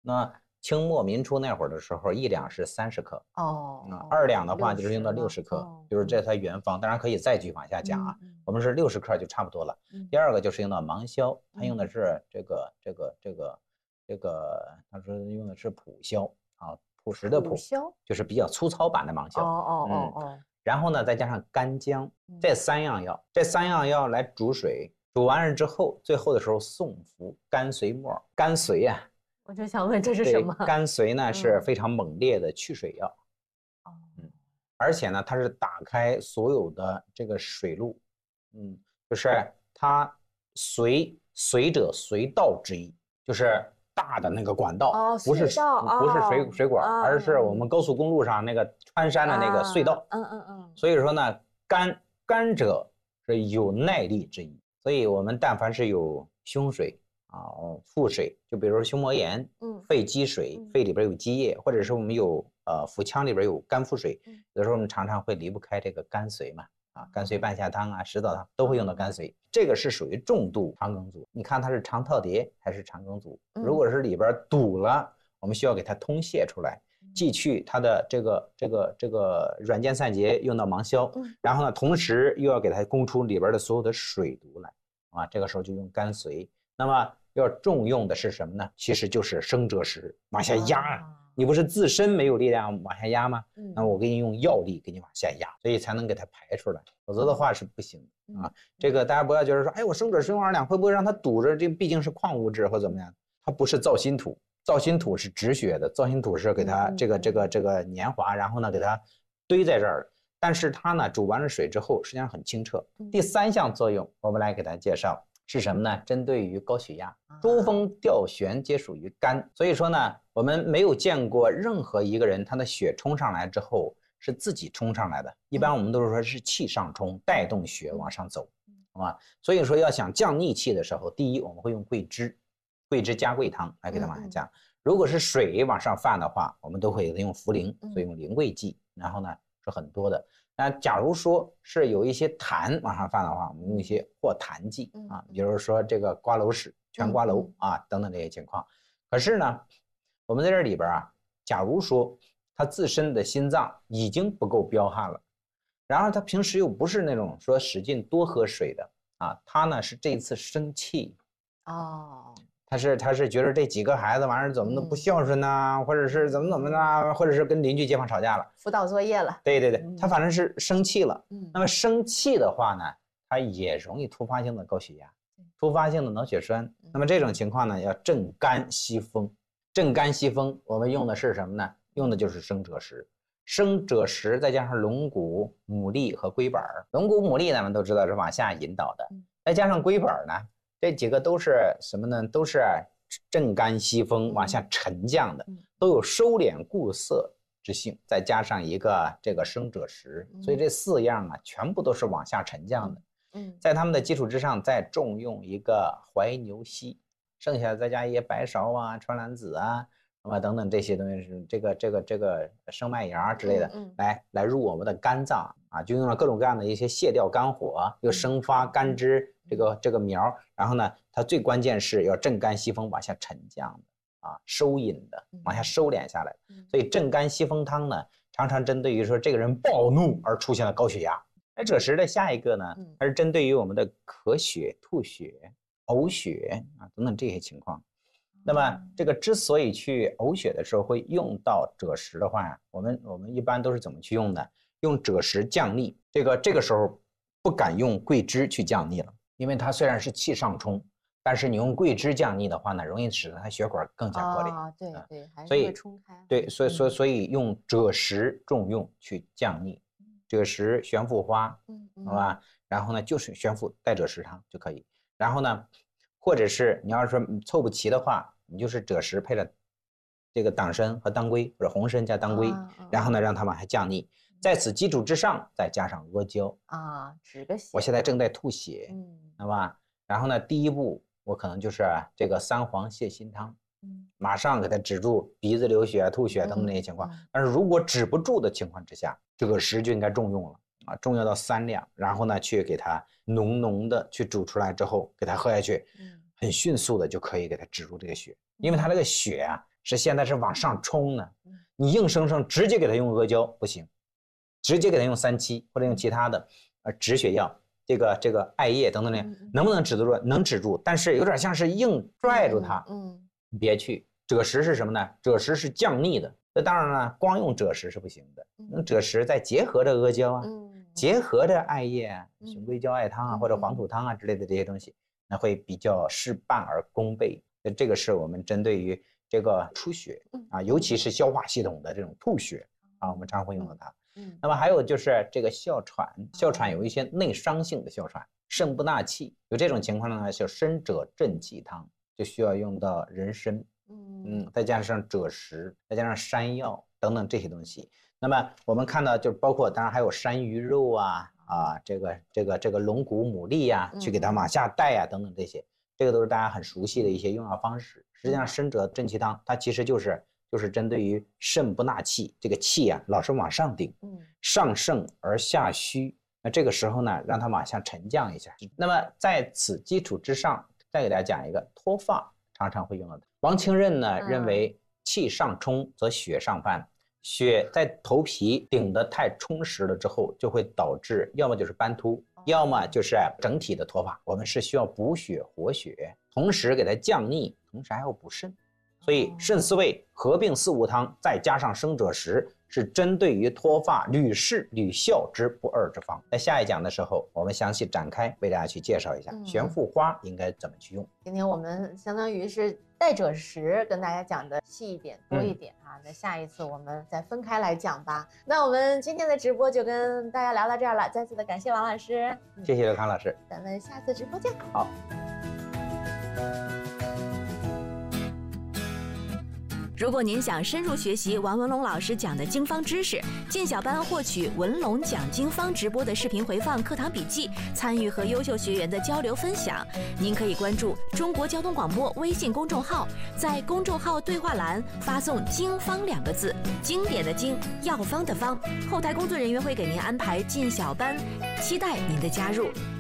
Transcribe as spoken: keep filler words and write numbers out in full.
那清末民初那会儿的时候，一两是三十克哦， 啊，二两的话就是用到六十克， 哦、 就是这它原方，当然可以再继续往下讲啊。 嗯嗯、 我们是六十克就差不多了。 嗯、 第二个就是用到芒硝，它用的是这个这个这个这个，他说用的是朴硝啊，朴实的朴，就是比较粗糙版的芒硝。 哦哦哦哦。 嗯、然后呢，再加上干姜，这三样药，这三样药来煮水，煮完了之后，最后的时候送服甘遂末。甘遂啊。 我就想问这是什么？ 甘遂呢、嗯、是非常猛烈的去水药， 哦、 嗯，而且呢，它是打开所有的这个水路，嗯，就是它随随者随道之意，就是大的那个管道， 哦、 不是哦、 不是水水管， 哦、 而是我们高速公路上那个穿山的那个隧道， 嗯嗯嗯。 所以说呢，甘甘者是有耐力之意，所以我们但凡是有胸水。啊，腹水，就比如说胸膜炎， 嗯， 肺积水，嗯、肺里边有积液，或者是我们有呃腹腔里边有肝腹水， 嗯、 有时候我们常常会离不开这个甘遂嘛，啊，甘遂半夏汤啊、石枣汤都会用到甘遂，这个是属于重度肠梗阻。你看它是肠套叠还是肠梗阻？如果是里边堵了，我们需要给它通泄出来，既去它的这个这个这个软坚散结，用到芒硝，然后呢，同时又要给它供出里边的所有的水毒来，啊，这个时候就用甘遂。那么要重用的是什么呢？其实就是生赭石往下压啊！你不是自身没有力量往下压吗？嗯、那我给你用药力给你往下压，所以才能给它排出来，否则的话是不行的啊。嗯、这个大家不要觉得说，哎，我生赭石用二两会不会让它堵着？这毕竟是矿物质或怎么样，它不是造心土，造心土是止血的，造心土是给它这个这个这个粘滑，然后呢给它堆在这儿。但是它呢煮完了水之后，实际上很清澈。第三项作用，我们来给大家介绍。是什么呢？针对于高血压，珠峰吊悬皆属于肝，所以说呢，我们没有见过任何一个人他的血冲上来之后是自己冲上来的，一般我们都是说是气上冲，带动血往上走，好吧？所以说要想降逆气的时候，第一我们会用桂枝，桂枝加桂汤来给它往下降。如果是水往上泛的话，我们都会用茯苓，所以用苓桂剂，然后呢是很多的。那假如说是有一些痰往上泛的话，我们用一些或痰剂啊，比如说这个瓜蒌屎、全瓜蒌啊等等这些情况。可是呢，我们在这里边啊，假如说他自身的心脏已经不够彪悍了，然后他平时又不是那种说使劲多喝水的啊，他呢是这一次生气哦。 他是他是觉得这几个孩子玩意儿怎么都不孝顺呐、啊，或者是怎么怎么的，或者是跟邻居街坊吵架了， 辅导作业了。 对对对，他反正是生气了。嗯，那么生气的话呢，他也容易突发性的高血压，突发性的脑血栓。那么这种情况呢，要镇肝息风。镇肝息风，我们用的是什么呢？用的就是生赭石。生赭石再加上龙骨、牡蛎和龟板。龙骨、牡蛎咱们都知道是往下引导的，再加上龟板呢。这几个都是什么呢？都是镇肝息风、往下沉降的，都有收敛固涩之性，再加上一个这个生赭石，所以这四样啊，全部都是往下沉降的。在它们的基础之上，再重用一个怀牛膝，剩下再加一些白芍啊、川兰子啊，那么等等这些东西是这个这个这个生麦芽之类的，来来入我们的肝脏啊，就用了各种各样的一些泻掉肝火，又生发肝汁。这个这个苗，然后呢，它最关键是要镇肝息风，往下沉降的啊，收引的，往下收敛下来。所以镇肝息风汤呢，常常针对于说这个人暴怒而出现了高血压。那赭石的下一个呢，它是针对于我们的咳血、吐血、呕血啊等等这些情况。那么这个之所以去呕血的时候会用到赭石的话，我们我们一般都是怎么去用呢？用赭石降逆。这个这个时候不敢用桂枝去降逆了。因为它虽然是气上冲，但是你用桂枝降逆的话呢，容易使得它血管更加破裂。 啊，对对，还是会冲开。 对，所以所以所以用赭石重用去降逆，赭石、玄附花，嗯，好吧，然后呢就是玄附带赭石汤就可以。然后呢，或者是你要是说凑不齐的话，你就是赭石配了这个党参和当归，或者红参加当归，然后呢让它往下降逆。在此基础之上，再加上阿胶啊，止个血。 我现在正在吐血，嗯，好吧。然后呢，第一步我可能就是这个三黄泻心汤，嗯，马上给它止住鼻子流血、吐血等等那些情况。嗯、但是如果止不住的情况之下，赭石就应该重用了啊，重要到三两，然后呢去给它浓浓的去煮出来之后，给它喝下去，嗯，很迅速的就可以给它止住这个血，因为它这个血啊。 是现在是往上冲呢。你硬生生直接给他用阿胶不行，直接给他用三七或者用其他的呃止血药，这个这个艾叶等等的，能不能止住？能止住，但是有点像是硬拽住它。嗯，别去。赭石是什么呢？赭石是降逆的。这当然了，光用赭石是不行的。用赭石再结合着阿胶啊，结合着艾叶啊、熊归胶艾汤啊或者黄土汤啊之类的这些东西，那会比较事半而功倍。这个是我们针对于这个出血啊，尤其是消化系统的这种吐血啊，我们常会用到它。那么还有就是这个哮喘，哮喘有一些内伤性的哮喘，肾不纳气，有这种情况呢，叫生者正气汤，就需要用到人参。嗯，再加上赭石，再加上山药等等这些东西。那么我们看到，就包括当然还有山萸肉啊啊，这个这个这个龙骨牡蛎呀、啊，去给它往下带呀、啊、等等这些，这个都是大家很熟悉的一些用药方式。实际上，生者正气汤它其实就是就是针对于肾不纳气，这个气啊老是往上顶，上盛而下虚。那这个时候呢，让它往下沉降一下。那么在此基础之上，再给大家讲一个脱发，常常会用到的。王清任呢认为气上冲则血上泛，血在头皮顶得太充实了之后，就会导致要么就是斑秃，要么就是整体的脱发。我们是需要补血活血，同时给它降逆，同时还要补肾。所以肾四味合并四物汤，再加上生赭石，是针对于脱发屡试屡效之不二之方。在下一讲的时候，我们详细展开为大家去介绍一下玄附花应该怎么去用。 今天我们相当于是带赭石跟大家讲的细一点多一点啊，那、嗯、下一次我们再分开来讲吧。那我们今天的直播就跟大家聊到这儿了，再次的感谢王老师， 谢谢刘康老师， 咱们下次直播见。 好。 如果您想深入学习王文龙老师讲的经方知识，进小班获取文龙讲经方直播的视频回放、课堂笔记，参与和优秀学员的交流分享，您可以关注中国交通广播微信公众号，在公众号对话栏发送“经方”两个字，经典的经，药方的方，后台工作人员会给您安排进小班，期待您的加入。